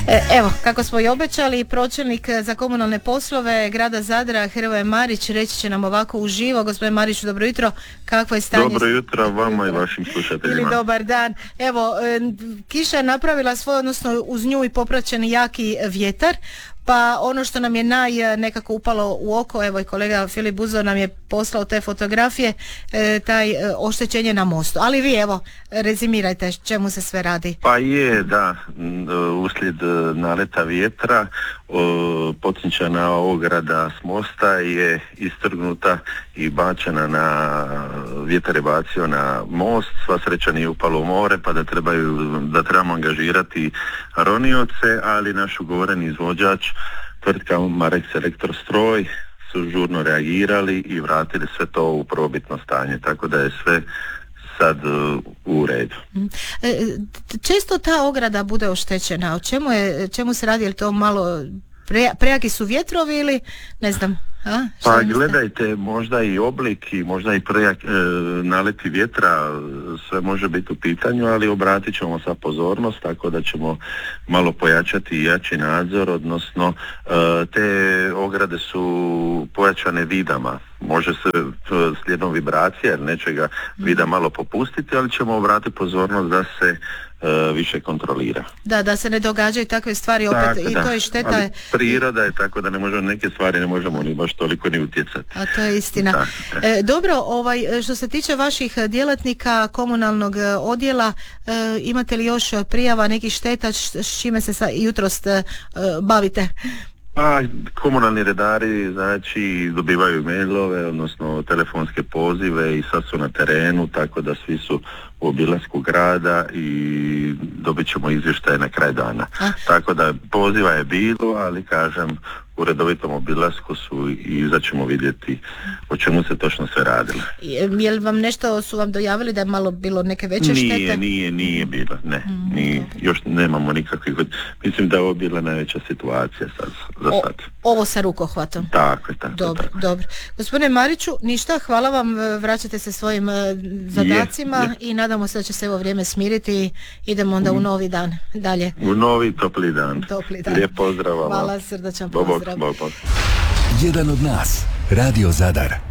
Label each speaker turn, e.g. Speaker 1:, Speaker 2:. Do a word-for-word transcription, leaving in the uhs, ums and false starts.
Speaker 1: Evo, kako smo i obećali, pročelnik za komunalne poslove grada Zadra, Hrvoje Marić, reći će nam ovako uživo. Gospodine Mariću, dobro jutro, kakvo je stanje?
Speaker 2: Dobro jutro vama i vašim slušateljima.
Speaker 1: Ili dobar dan. Evo, kiša je napravila svoj, odnosno uz nju i popraćen jaki vjetar. Pa ono što nam je naj nekako upalo u oko, evo i kolega Filip Buzo nam je poslao te fotografije, e, taj e, oštećenje na mostu. Ali vi evo, rezimirajte čemu se sve radi.
Speaker 2: Pa je, da, uslijed naleta vjetra, potcinčana ograda s mosta je istrgnuta i bačena na, vjetar je bacio na most, sva sreća nije upalo u more, pa da trebaju, da trebamo angažirati ronioce, ali naš ugovoreni izvođač, tvrtka Marex Elektrostroj, su žurno reagirali i vratili sve to u prvobitno stanje, tako da je sve sad uh, u redu.
Speaker 1: Često ta ograda bude oštećena, o čemu, je, čemu se radi, je li to malo pre, prejaki su vjetrovi ili ne znam? A,
Speaker 2: pa gledajte, možda i oblik i možda i prejak, e, naleti vjetra, sve može biti u pitanju, ali obratit ćemo sa pozornost, tako da ćemo malo pojačati jači nadzor, odnosno e, te ograde su pojačane vidama, može se slijedom vibracije jer nečega vida malo popustiti, ali ćemo obratiti pozornost da se e, više kontrolira.
Speaker 1: Da, da se ne događaju takve stvari opet. Tako, i
Speaker 2: da.
Speaker 1: To je šteta.
Speaker 2: Ali priroda je tako da ne možemo, neke stvari ne možemo ni baš toliko ni utjecati.
Speaker 1: A to je istina. Da, da. E, dobro, ovaj, što se tiče vaših djelatnika komunalnog odjela, e, imate li još prijava nekih šteta s čime se sa, jutros e, bavite?
Speaker 2: Pa, komunalni redari znači dobivaju mailove, odnosno telefonske pozive i sad su na terenu, tako da svi su u obilasku grada i dobit ćemo izvještaje na kraj dana. A? Tako da poziva je bilo, ali kažem, u redovitom obilasku su i izaćemo vidjeti o čemu se točno sve radilo.
Speaker 1: Je li vam nešto su vam dojavili da je malo bilo neke veće
Speaker 2: nije,
Speaker 1: štete?
Speaker 2: Nije, nije, nije bilo, ne. Mm, nije, još nemamo nikakvih, mislim da je ovo bila najveća situacija sad, za
Speaker 1: o,
Speaker 2: sad.
Speaker 1: Ovo sa rukohvatom?
Speaker 2: Tako je, tako.
Speaker 1: Dobro,
Speaker 2: tako.
Speaker 1: dobro. Gospodine Mariću, ništa, hvala vam, vraćate se svojim zadacima je, je. i nadamo se da će se ovo vrijeme smiriti i idemo onda mm. u novi dan dalje.
Speaker 2: U novi topli dan.
Speaker 1: Topli dan.
Speaker 2: Lijep pozdrav.
Speaker 1: Hvala, srdačan pozdrav.
Speaker 2: Bog, bog, bog.
Speaker 3: Jedan od nas, Radio Zadar.